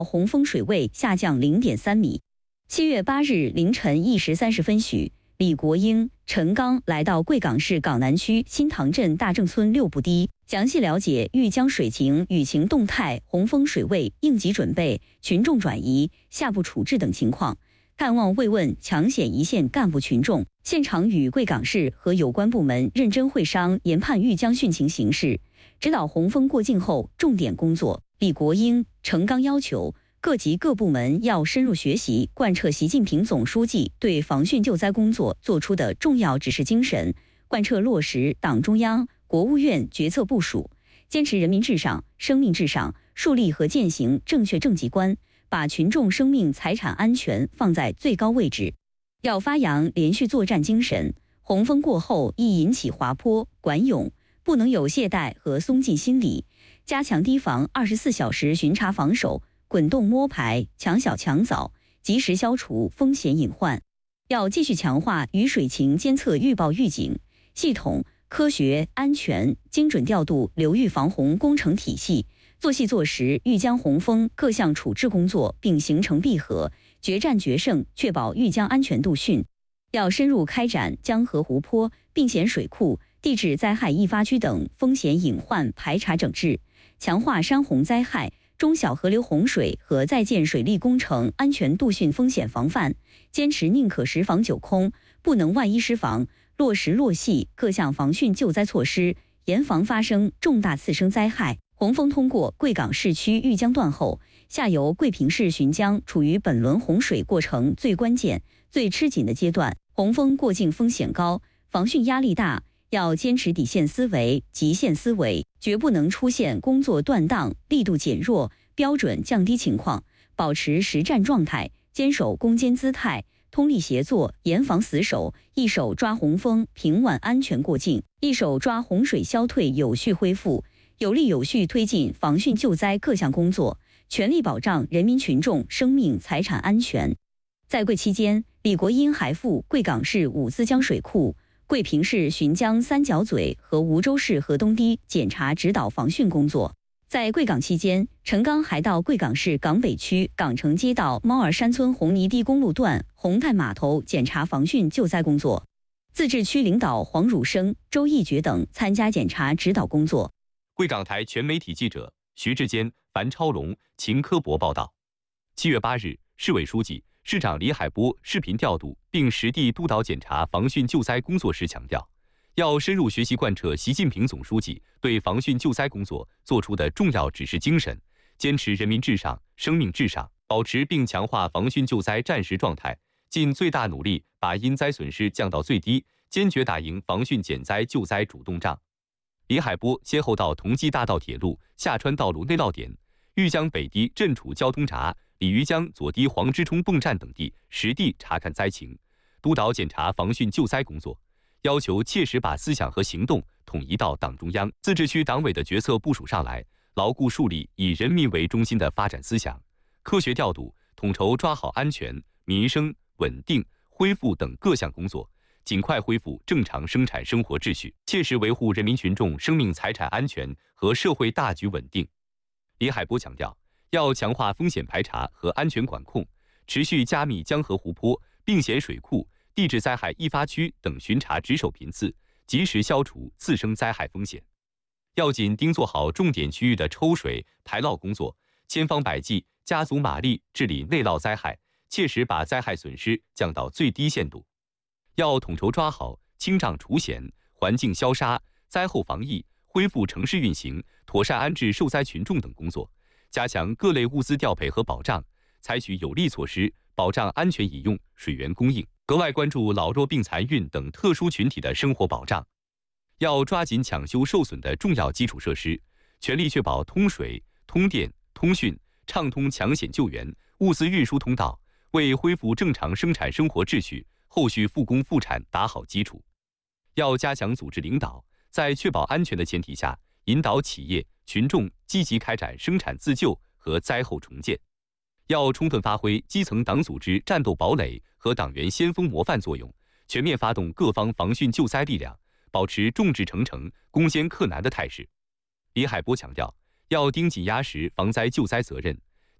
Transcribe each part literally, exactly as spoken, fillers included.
洪峰水位下降零点三米。七月八日凌晨一时三十分许，李国英、陈刚来到贵港市港南区新塘镇大正村六步堤，详细了解豫江水情、雨情动态、洪峰水位、应急准备、群众转移、下步处置等情况。探望慰问抢险一线干部群众，现场与贵港市和有关部门认真会商，研判豫江汛情形势，指导洪峰过境后重点工作。李国英、陈刚要求各级各部门要深入学习贯彻习近平总书记对防汛救灾工作作出的重要指示精神，贯彻落实党中央、国务院决策部署，坚持人民至上、生命至上，树立和践行正确政绩观，把群众生命财产安全放在最高位置。要发扬连续作战精神，洪峰过后易引起滑坡、管涌，不能有懈怠和松劲心理，加强堤防二十四小时巡查防守，滚动摸排，抢小抢早，及时消除风险隐患。要继续强化雨水情监测预报预警系统，科学、安全、精准调度流域防洪工程体系，做细做实豫江洪峰各项处置工作，并形成闭合，决战决胜，确保豫江安全度汛。要深入开展江河湖泊、并险水库、地质灾害易发区等风险隐患排查整治，强化山洪灾害、中小河流洪水和在建水利工程安全度汛风险防范，坚持宁可十防九空，不能万一失防，落实落细各项防汛救灾措施，严防发生重大次生灾害。洪峰通过贵港市区豫江段后，下游贵平市浔江处于本轮洪水过程最关键、最吃紧的阶段，洪峰过境风险高，防汛压力大，要坚持底线思维、极限思维，绝不能出现工作断档、力度减弱、标准降低情况，保持实战状态，坚守攻坚姿态，通力协作，严防死守，一手抓洪峰平稳安全过境，一手抓洪水消退有序恢复，有力有序推进防汛救灾各项工作，全力保障人民群众生命财产安全。在贵期间，李国英还赴贵港市五资江水库、贵平市浔江三角嘴和梧州市河东堤检查指导防汛工作。在贵港期间，陈刚还到贵港市港北区港城街道猫儿山村红泥堤公路段红炭码头检查防汛救灾工作。自治区领导黄汝生、周义觉等参加检查指导工作。 贵港台全媒体记者徐志坚、樊超龙、秦科博报道。七月八日，市委书记、市长李海波视频调度并实地督导检查防汛救灾工作时强调，要深入学习贯彻习近平总书记对防汛救灾工作作出的重要指示精神，坚持人民至上、生命至上，保持并强化防汛救灾战时状态，尽最大努力把因灾损失降到最低，坚决打赢防汛减灾救灾主动仗。李海波先后到同济大道铁路下川道路内涝点、豫江北堤震储交通闸、鲤鱼江左堤黄之冲泵站等地实地查看灾情，督导检查防汛救灾工作，要求切实把思想和行动统一到党中央、自治区党委的决策部署上来，牢固树立以人民为中心的发展思想，科学调度、统筹抓好安全、民生、稳定、恢复等各项工作，尽快恢复正常生产生活秩序，切实维护人民群众生命财产安全和社会大局稳定。李海波强调，要强化风险排查和安全管控，持续加密江河湖泊、并险水库、地质灾害易发区等巡查值守频次，及时消除次生灾害风险。要紧盯做好重点区域的抽水排涝工作，千方百计加足马力治理内涝灾害，切实把灾害损失降到最低限度。要统筹抓好清障除险、环境消杀、灾后防疫、恢复城市运行、妥善安置受灾群众等工作，加强各类物资调配和保障，采取有力措施保障安全饮用水源供应，格外关注老弱病残孕等特殊群体的生活保障。要抓紧抢修受损的重要基础设施，全力确保通水、通电、通讯畅通抢险救援、物资运输通道，为恢复正常生产生活秩序、后续复工复产打好基础。要加强组织领导，在确保安全的前提下，引导企业、群众积极开展生产自救和灾后重建。要充分发挥基层党组织战斗堡垒和党员先锋模范作用，全面发动各方防汛救灾力量，保持众志成城、攻坚克难的态势。李海波强调，要盯紧压实防灾救灾责任，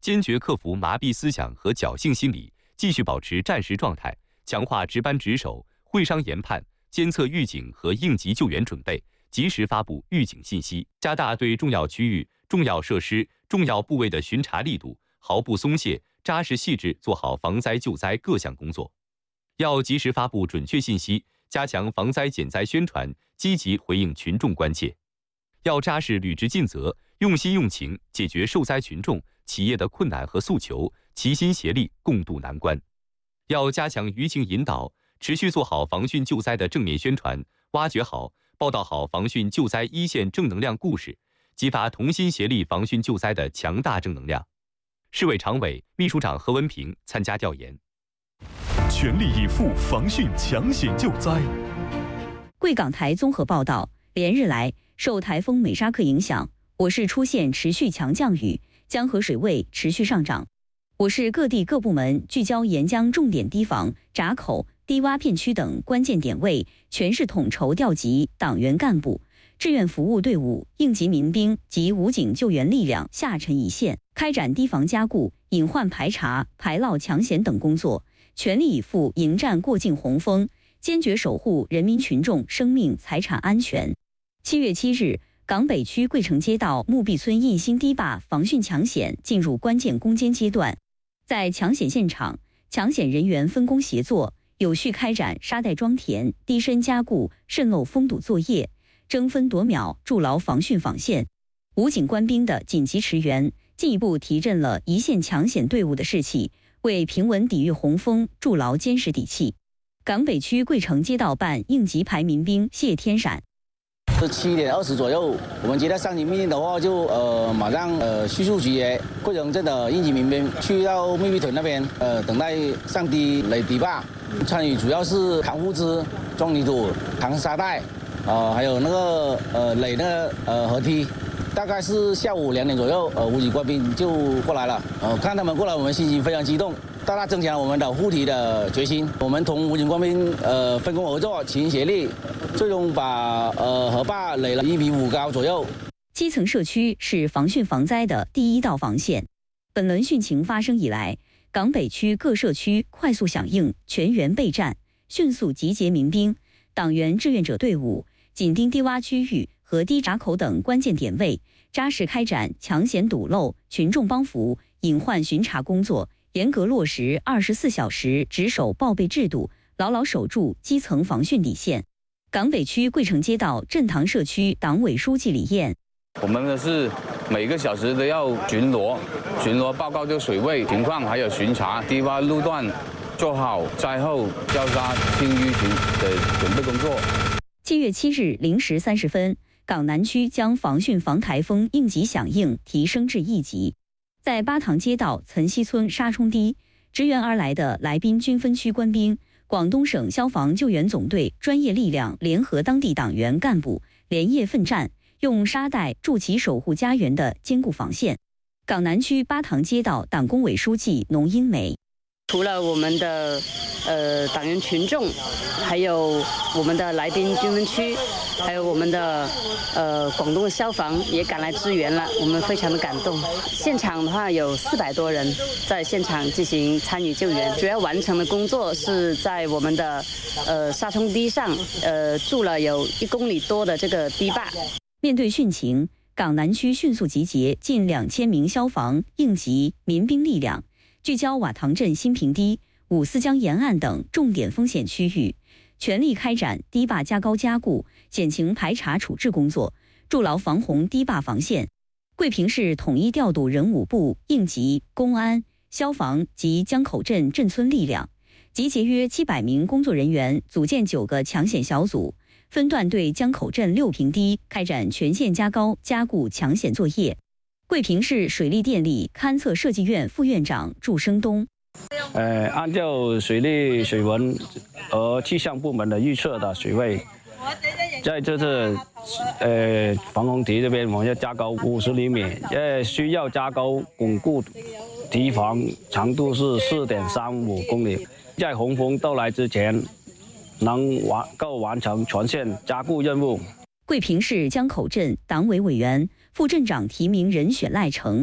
坚决克服麻痹思想和侥幸心理，继续保持战时状态，强化值班值守、会商研判、监测预警和应急救援准备，及时发布预警信息，加大对重要区域、重要设施、重要部位的巡查力度，毫不松懈，扎实细致做好防灾救灾各项工作。要及时发布准确信息，加强防灾减灾宣传，积极回应群众关切。要扎实履职尽责，用心用情解决受灾群众、企业的困难和诉求，齐心协力共度难关。要加强舆情引导，持续做好防汛救灾的正面宣传，挖掘好、报道好防汛救灾一线正能量故事，激发同心协力防汛救灾的强大正能量。市委常委、秘书长何文平参加调研。 全力以赴防汛抢险救灾。 贵港台综合报道，连日来，受台风美沙克影响，我市出现持续强降雨，江河水位持续上涨。我市各地各部门聚焦沿江重点堤防、闸口、低洼片区等关键点位，全市统筹调集党员干部、志愿服务队伍、应急民兵及武警救援力量下沉一线，开展堤防加固、隐患排查、排涝抢险等工作，全力以赴迎战过境洪峰，坚决守护人民群众生命财产安全。七月七日，港北区桂城街道木壁村印新堤坝防汛抢险进入关键攻坚阶段。在抢险现场，抢险人员分工协作，有序开展沙袋装填、堤深加固、渗漏封堵作业，争分夺秒筑牢防汛防线。武警官兵的紧急驰援，进一步提振了一线抢险队伍的士气，为平稳抵御洪峰筑牢坚实底气。港北区桂城街道办应急排民兵谢天闪。 是七点二十左右，我们接到上级命令的话就，呃马上呃迅速集结桂城镇的应急民兵去到密闭屯那边，呃等待上堤垒堤坝，参与主要是扛物资、装泥土、扛沙袋，呃还有那个呃垒那个呃河堤。大概是下午两点左右，呃武警官兵就过来了，呃看他们过来，我们心情非常激动，大大增强我们的护堤的决心。我们同武警官兵呃分工合作，齐心协力，最终把呃河坝垒了一米五高左右。 基层社区是防汛防灾的第一道防线。本轮汛情发生以来，港北区各社区快速响应，全员备战，迅速集结民兵、党员志愿者队伍，紧盯低洼区域和堤闸口等关键点位，扎实开展抢险堵漏、群众帮扶、隐患巡查工作，严格落实二十四小时值守报备制度，牢牢守住基层防汛底线。港北区桂城街道镇塘社区党委书记李燕， 我们的是每个小时都要巡逻，巡逻报告这个水位情况，还有巡查堤洼路段，做好灾后交沙清淤群的准备工作。 七月七日零时三十分。港南区将防汛防台风应急响应提升至一级，在巴塘街道岑溪村沙冲堤，支援而来的来宾军分区官兵、广东省消防救援总队专业力量联合当地党员干部连夜奋战，用沙袋筑起守护家园的坚固防线。港南区巴塘街道党工委书记农英梅， 除了我们的呃党员群众，还有我们的来宾军分区，还有我们的呃广东的消防也赶来支援了，我们非常的感动。现场的话有四百多人在现场进行参与救援，主要完成的工作是在我们的呃沙冲堤上呃筑了有一公里多的这个堤坝。 面对汛情，港南区迅速集结近两千名消防、应急、民兵力量，聚焦瓦塘镇新平堤、五四江沿岸等重点风险区域，全力开展堤坝加高加固、险情排查处置工作，筑牢防洪堤坝防线。桂平市统一调度人武部、应急、公安、消防及江口镇镇村力量，集结约七百名工作人员，组建九个抢险小组，分段对江口镇六平堤开展全线加高加固抢险作业。桂平市水利电力勘测设计院副院长祝生东， 呃，按照水利水文和气象部门的预测的水位，在这次呃防洪堤这边，我们要加高五十厘米，呃，需要加高巩固堤防长度是四点三五公里，在洪峰到来之前，能完够完成全线加固任务。 桂平市江口镇党委委员、副镇长提名人选赖成，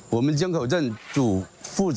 我们江口镇主负责。